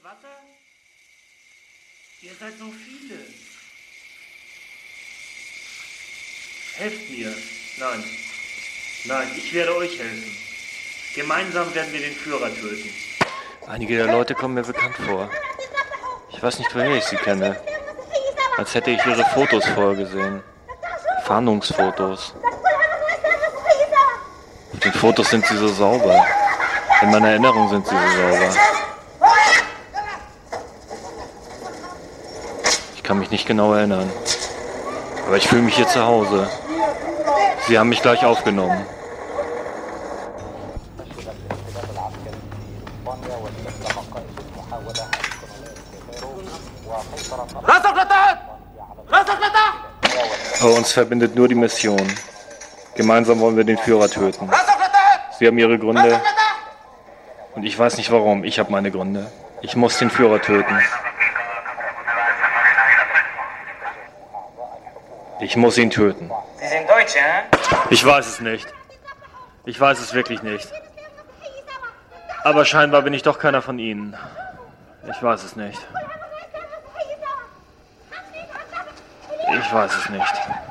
Wasser? Ihr seid so viele. Helft mir. Nein, ich werde euch helfen. Gemeinsam werden wir den Führer töten. Einige der Leute kommen mir bekannt vor. Ich weiß nicht, woher ich sie kenne. Als hätte ich ihre Fotos vorher gesehen. Fahndungsfotos. Auf den Fotos sind sie so sauber. In meiner Erinnerung sind sie so sauber. Ich kann mich nicht genau erinnern. Aber ich fühle mich hier zu Hause. Sie haben mich gleich aufgenommen. Aber uns verbindet nur die Mission. Gemeinsam wollen wir den Führer töten. Sie haben ihre Gründe. Und ich weiß nicht warum. Ich habe meine Gründe. Ich muss den Führer töten. Ich muss ihn töten. Sie sind Deutsche, hä? Ich weiß es nicht. Ich weiß es wirklich nicht. Aber scheinbar bin ich doch keiner von ihnen. Ich weiß es nicht. Ich weiß es nicht.